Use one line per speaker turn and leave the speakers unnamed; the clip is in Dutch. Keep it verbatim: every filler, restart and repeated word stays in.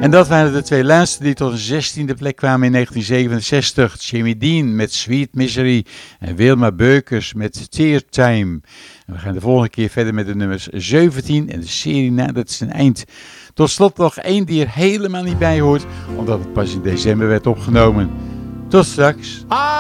En dat waren de twee laatste die tot een zestiende plek kwamen in negentien zevenenzestig. Jimmy Dean met Sweet Misery en Wilma Beukers met Tear Time. En we gaan de volgende keer verder met de nummers zeventien en de serie nadert zijn eind. Tot slot nog één die er helemaal niet bij hoort, omdat het pas in december werd opgenomen. Tot straks.